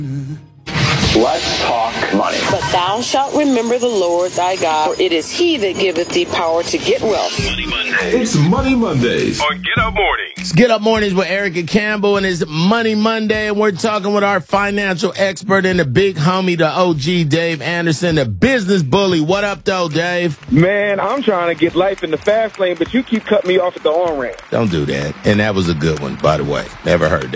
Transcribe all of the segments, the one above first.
Let's talk money. But thou shalt remember the Lord thy God, for it is he that giveth thee power to get wealth. Money Mondays. It's Money Mondays on Get Up Mornings. It's Get Up Mornings with Erica Campbell, and it's Money Monday, and we're talking with our financial expert and the big homie, the OG, Dave Anderson, the business bully. What up, though, Dave? Man, I'm trying to get life in the fast lane, but you keep cutting me off at the on-ramp. Don't do that. And that was a good one, by the way. Never heard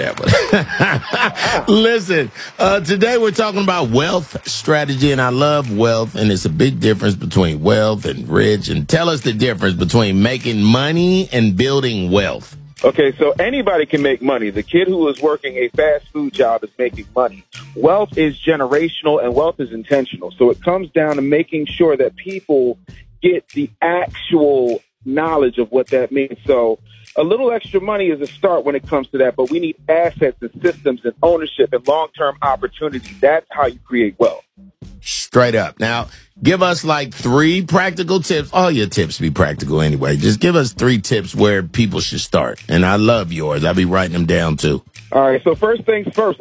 that one. Listen, today we're talking about wealth strategy, and I love wealth, and it's a big difference between wealth and rich. And tell us the difference between making money and building wealth. Okay, so anybody can make money. The kid who is working a fast food job is making money. Wealth is generational and wealth is intentional. So it comes down to making sure that people get the actual knowledge of what that means. So a little extra money is a start when it comes to that, but we need assets and systems and ownership and long-term opportunity. That's how you create wealth. Straight up. Now, give us like 3 practical tips. All your tips be practical anyway. Just give us 3 tips where people should start. And I love yours. I'll be writing them down too. All right, so first things first,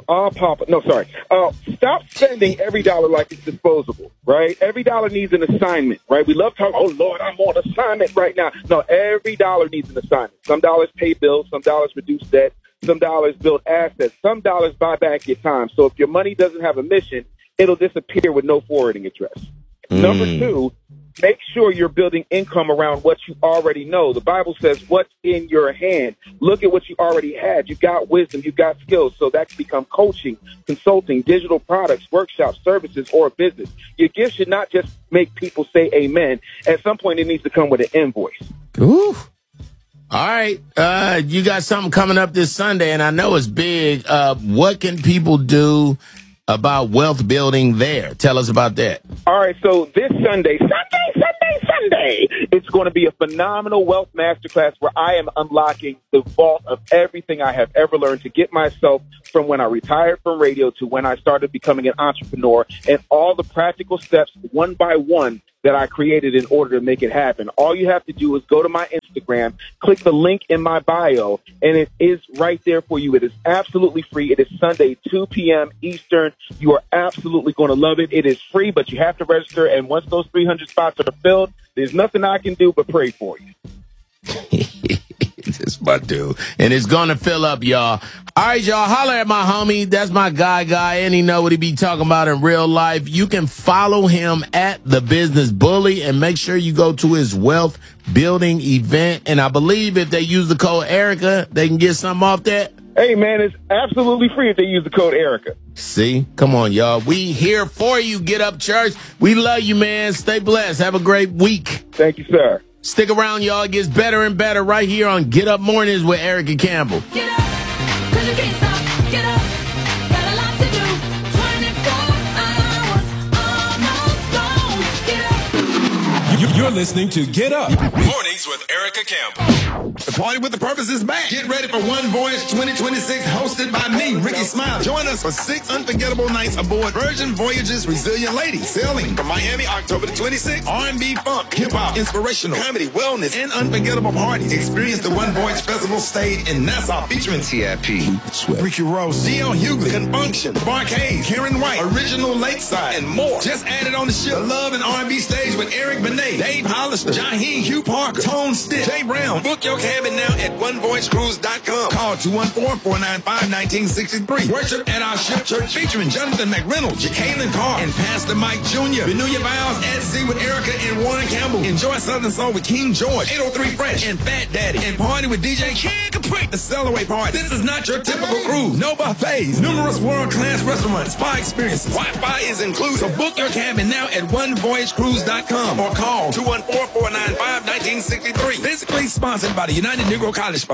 stop spending every dollar like it's disposable, right? Every dollar needs an assignment, right? We love talking, oh, Lord, I'm on assignment right now. No, every dollar needs an assignment. Some dollars pay bills, some dollars reduce debt, some dollars build assets, some dollars buy back your time. So if your money doesn't have a mission, it'll disappear with no forwarding address. Number 2, make sure you're building income around what you already know. The Bible says, what's in your hand? Look at what you already had. You got wisdom, you got skills. So that can become coaching, consulting, digital products, workshops, services, or a business. Your gift should not just make people say amen. At some point, it needs to come with an invoice. Ooh. All right. You got something coming up this Sunday, and I know it's big. What can people do about wealth building there? Tell us about that. All right, so this Sunday, it's going to be a phenomenal wealth masterclass where I am unlocking the vault of everything I have ever learned to get myself from when I retired from radio to when I started becoming an entrepreneur, and all the practical steps one by one that I created in order to make it happen. All you have to do is go to my Instagram, click the link in my bio, and it is right there for you. It is absolutely free. It is Sunday, 2 p.m. Eastern. You are absolutely going to love it. It is free, but you have to register, and once those 300 spots are filled, there's nothing I can do but pray for you. This my dude. And it's going to fill up, y'all. All right, y'all, holler at my homie. That's my guy, and he know what he be talking about in real life. You can follow him at The Business Bully, and make sure you go to his wealth building event. And I believe if they use the code Erica, they can get something off that. Hey, man, it's absolutely free if they use the code Erica. See? Come on, y'all. We here for you, Get Up Church. We love you, man. Stay blessed. Have a great week. Thank you, sir. Stick around, y'all. It gets better and better right here on Get Up Mornings with Erica Campbell. Get up, 'cause you can't stop. Get up, got a lot to do. 24 hours, almost gone. Get up. You're listening to Get Up Mornings with Erica Campbell. The Party with the Purpose is back. Get ready for One Voyage 2026, hosted by me, Ricky Smile. Join us for 6 unforgettable nights aboard Virgin Voyages Resilient Lady, sailing from Miami, October the 26th. R&B, funk, hip-hop, inspirational, comedy, wellness, and unforgettable parties. Experience the One Voyage Festival stage in Nassau, featuring T.I.P., Ricky Rose, D.L. Hughley, Confunction, Barcade, Karen White, Original Lakeside, and more. Just added on the ship, the Love and R&B stage with Eric Benet, Dave Hollister, Jaheim Hugh Parker, Tone Stitt, Jay Brown. Book your cabin now at onevoyagecruise.com. Call 214-495-1963. Worship at our ship church featuring Jonathan McReynolds, Jacqueline Carr, and Pastor Mike Jr. Renew your vows at sea with Erica and Warren Campbell. Enjoy Southern Soul with King George, 803 Fresh, and Fat Daddy. And party with DJ Ken Complete, the Cellaway Party. This is not your typical cruise. No buffets. Numerous world-class restaurants, spa experiences. Wi-Fi is included. So book your cabin now at onevoyagecruise.com or call 214-495-1963. Physically sponsored by the United Negro College.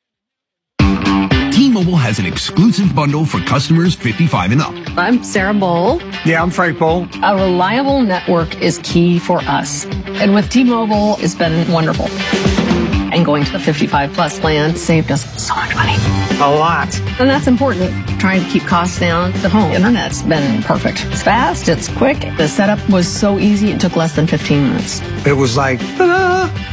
T-Mobile has an exclusive bundle for customers 55 and up. I'm Sarah Bowl. Yeah, I'm Frank Bowl. A reliable network is key for us. And with T-Mobile, it's been wonderful. And going to the 55 plus plan saved us so much money. A lot. And that's important. Trying to keep costs down. The home internet's been perfect. It's fast, it's quick. The setup was so easy, it took less than 15 minutes. It was like, ta-da!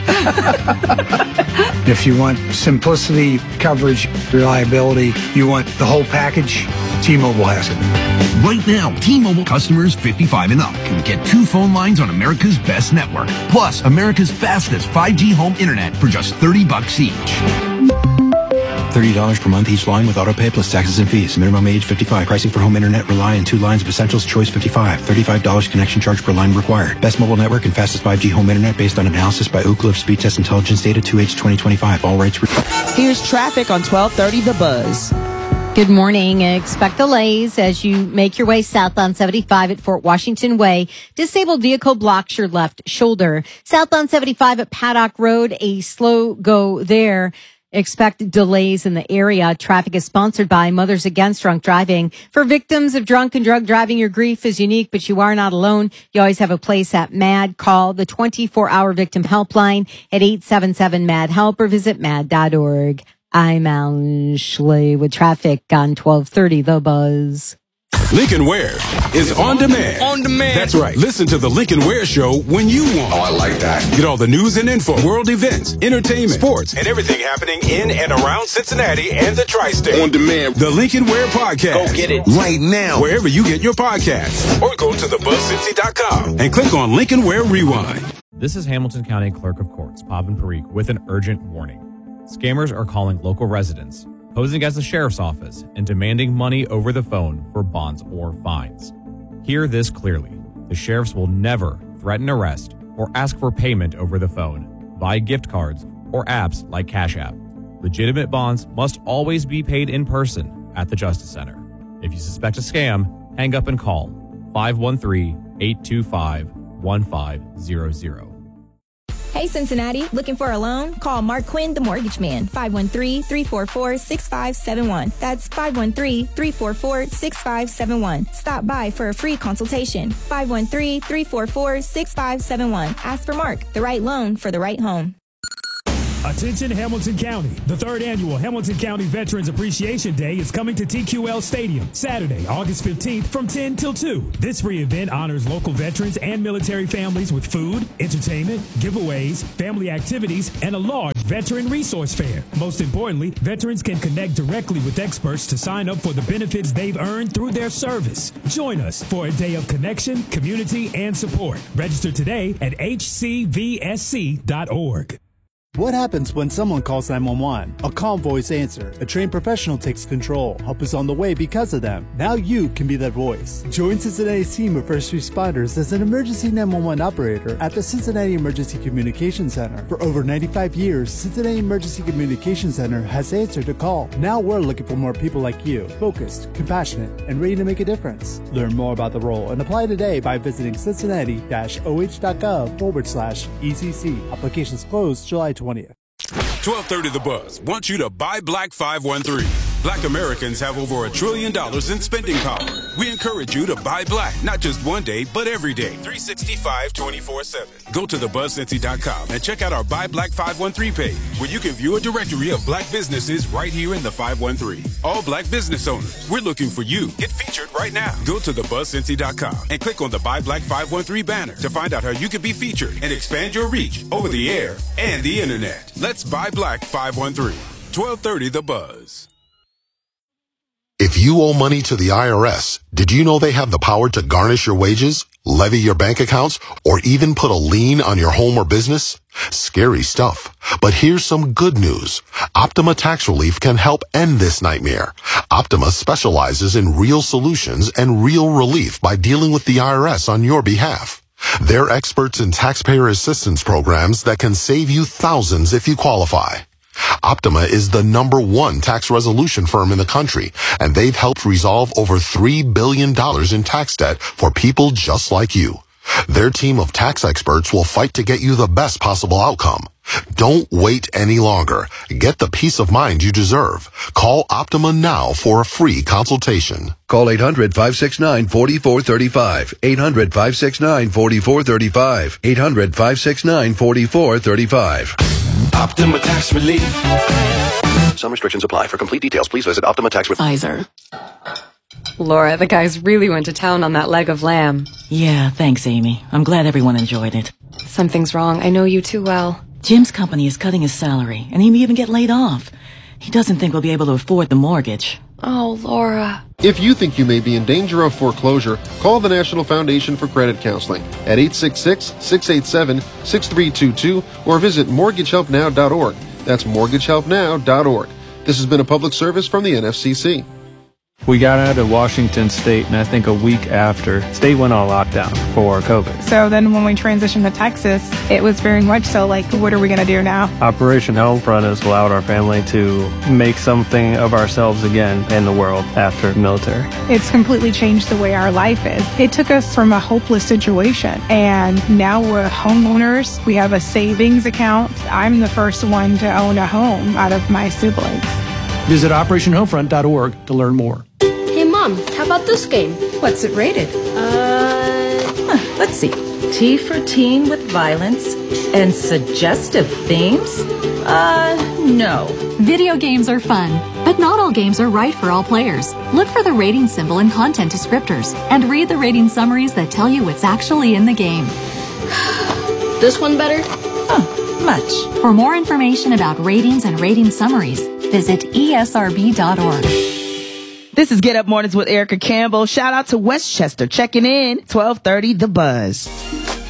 If you want simplicity, coverage, reliability, you want the whole package, T-Mobile has it. Right now, T-Mobile customers 55 and up can get 2 phone lines on America's best network, plus America's fastest 5G home internet for just $30 each. $30 per month each line with auto pay plus taxes and fees. Minimum age 55. Pricing for home internet rely on 2 lines of Essentials Choice 55. $35 connection charge per line required. Best mobile network and fastest 5G home internet based on analysis by Ookla of Speed Test Intelligence Data 2H 2025. All rights reserved. Here's traffic on 1230 The Buzz. Good morning. Expect delays as you make your way south on 75 at Fort Washington Way. Disabled vehicle blocks your left shoulder. South on 75 at Paddock Road, a slow go there. Expect delays in the area. Traffic is sponsored by Mothers Against Drunk Driving. For victims of drunk and drug driving, your grief is unique, but you are not alone. You always have a place at MAD. Call the 24-hour victim helpline at 877-MAD-HELP or visit mad.org. I'm Alan Schley with traffic on 1230 The Buzz. Lincoln Ware is on demand. On demand. That's right. Listen to the Lincoln Ware Show when you want. Oh, I like that. Get all the news and info, world events, entertainment, sports, and everything happening in and around Cincinnati and the tri-state. On demand. The Lincoln Ware Podcast. Go get it right now. Wherever you get your podcasts. Or go to thebuzzcincy.com and click on Lincoln Ware Rewind. This is Hamilton County Clerk of Courts, Pavan Parikh, with an urgent warning. Scammers are calling local residents, posing as the sheriff's office, and demanding money over the phone for bonds or fines. Hear this clearly. The sheriffs will never threaten arrest or ask for payment over the phone, via gift cards, or apps like Cash App. Legitimate bonds must always be paid in person at the Justice Center. If you suspect a scam, hang up and call 513-825-1500. Hey Cincinnati, looking for a loan? Call Mark Quinn, the Mortgage Man, 513-344-6571. That's 513-344-6571. Stop by for a free consultation. 513-344-6571. Ask for Mark, the right loan for the right home. Attention Hamilton County. The 3rd annual Hamilton County Veterans Appreciation Day is coming to TQL Stadium Saturday, August 15th from 10 till 2. This free event honors local veterans and military families with food, entertainment, giveaways, family activities, and a large veteran resource fair. Most importantly, veterans can connect directly with experts to sign up for the benefits they've earned through their service. Join us for a day of connection, community, and support. Register today at hcvsc.org. What happens when someone calls 911? A calm voice answer. A trained professional takes control. Help is on the way because of them. Now you can be that voice. Join Cincinnati's team of first responders as an emergency 911 operator at the Cincinnati Emergency Communications Center. For over 95 years, Cincinnati Emergency Communications Center has answered a call. Now we're looking for more people like you, focused, compassionate, and ready to make a difference. Learn more about the role and apply today by visiting cincinnati-oh.gov/ECC. Applications closed July 20th. 1230 The Buzz wants you to buy Black 513. Black Americans have over $1 trillion in spending power. We encourage you to buy black, not just one day, but every day, 365, 24/7. Go to thebuzzcincy.com and check out our Buy Black 513 page, where you can view a directory of black businesses right here in the 513. All black business owners, we're looking for you. Get featured right now. Go to thebuzzcincy.com and click on the Buy Black 513 banner to find out how you can be featured and expand your reach over the air and the internet. Let's buy Black 513. 1230 The Buzz. If you owe money to the IRS, did you know they have the power to garnish your wages, levy your bank accounts, or even put a lien on your home or business? Scary stuff. But here's some good news. Optima Tax Relief can help end this nightmare. Optima specializes in real solutions and real relief by dealing with the IRS on your behalf. They're experts in taxpayer assistance programs that can save you thousands if you qualify. Optima is the #1 tax resolution firm in the country, and they've helped resolve over $3 billion in tax debt for people just like you. Their team of tax experts will fight to get you the best possible outcome. Don't wait any longer. Get the peace of mind you deserve. Call Optima now for a free consultation. Call 800-569-4435. 800-569-4435. 800-569-4435. Optima Tax Relief. Some restrictions apply. For complete details, please visit Optima Tax Relief. Pfizer. Laura, the guys really went to town on that leg of lamb. Yeah, thanks, Amy. I'm glad everyone enjoyed it. Something's wrong. I know you too well. Jim's company is cutting his salary, and he may even get laid off. He doesn't think we'll be able to afford the mortgage. Oh, Laura. If you think you may be in danger of foreclosure, call the National Foundation for Credit Counseling at 866-687-6322 or visit mortgagehelpnow.org. That's mortgagehelpnow.org. This has been a public service from the NFCC. We got out of Washington State, and I think a week after, state went on lockdown for COVID. So then when we transitioned to Texas, it was very much so like, what are we going to do now? Operation Homefront has allowed our family to make something of ourselves again in the world after military. It's completely changed the way our life is. It took us from a hopeless situation, and now we're homeowners. We have a savings account. I'm the first one to own a home out of my siblings. Visit OperationHomefront.org to learn more. Hey, Mom, how about this game? What's it rated? Let's see. T for teen with violence and suggestive themes? No. Video games are fun, but not all games are right for all players. Look for the rating symbol in content descriptors and read the rating summaries that tell you what's actually in the game. This one better? Much. For more information about ratings and rating summaries, visit esrb.org. This is Get Up Mornings with Erica Campbell. Shout out to Westchester checking in. 1230 The Buzz.